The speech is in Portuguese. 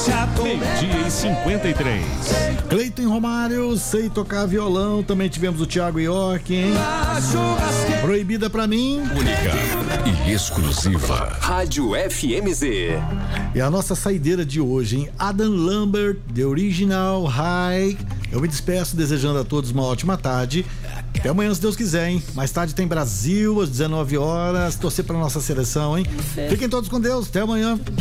Meio-dia e 53. Cleiton Romário, sei tocar violão. Também tivemos o Thiago York, hein? Proibida pra mim. Única e exclusiva. Rádio FMZ. E a nossa saideira de hoje, hein? Adam Lambert, The Original High. Eu me despeço desejando a todos uma ótima tarde. Até amanhã, se Deus quiser, hein? Mais tarde tem Brasil, às 19 horas. Torcer pra nossa seleção, hein? Fiquem todos com Deus. Até amanhã.